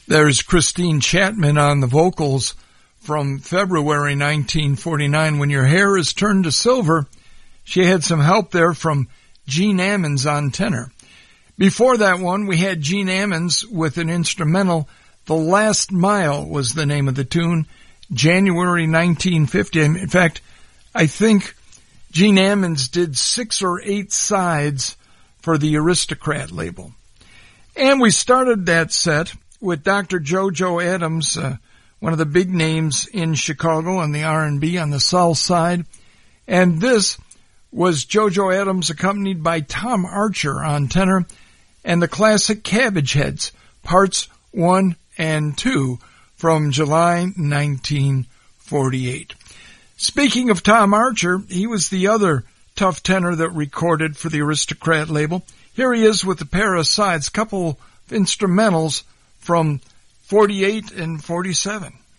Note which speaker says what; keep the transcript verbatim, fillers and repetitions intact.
Speaker 1: There's Christine Chapman on the vocals from February nineteen forty-nine. When Your Hair Is Turned to Silver, she had some help there from Gene Ammons on tenor. Before that one, we had Gene Ammons with an instrumental. The Last Mile was the name of the tune, January nineteen fifty. In fact, I think Gene Ammons did six or eight sides for the Aristocrat label. And we started that set with Doctor JoJo Adams, uh, one of the big names in Chicago on the R and B on the South Side. And this was JoJo Adams accompanied by Tom Archer on tenor and the classic Cabbage Heads, parts one and two from July nineteen forty-eight. Speaking of Tom Archer, he was the other tough tenor that recorded for the Aristocrat label. Here he is with a pair of sides, couple of instrumentals from forty-eight and forty-seven.